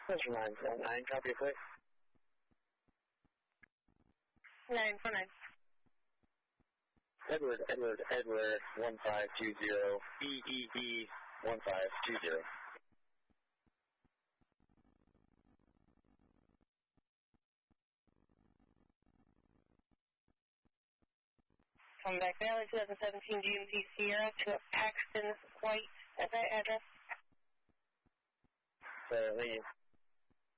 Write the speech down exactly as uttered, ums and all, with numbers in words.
nine four nine, copy quick. nine four nine. Edward, Edward, Edward, one five two zero, E E E, one five two zero. Come back Valley, twenty seventeen G M P Sierra to Paxton White at that address. So, thank you.